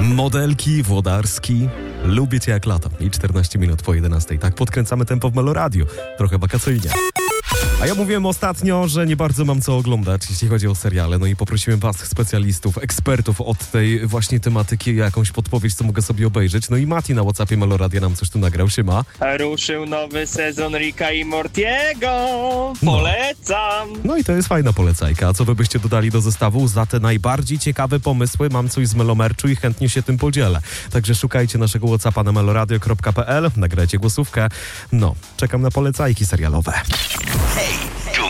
Modelki, Włodarski, lubię cię jak lato. I 14 minut po 11. Tak podkręcamy tempo w Meloradiu. Trochę wakacyjnie. A ja mówiłem ostatnio, że nie bardzo mam co oglądać, jeśli chodzi o seriale. No i poprosiłem was, specjalistów, ekspertów od tej właśnie tematyki, jakąś podpowiedź, co mogę sobie obejrzeć. No i Mati na WhatsAppie Meloradia nam coś tu nagrał. Siema. Ruszył nowy sezon Ricka i Mortiego. Polecam. No i to jest fajna polecajka. A co wy byście dodali do zestawu? Za te najbardziej ciekawe pomysły mam coś z Melomerczu i chętnie się tym podzielę. Także szukajcie naszego WhatsAppa na meloradio.pl, nagrajcie głosówkę. No, czekam na polecajki serialowe. Hej,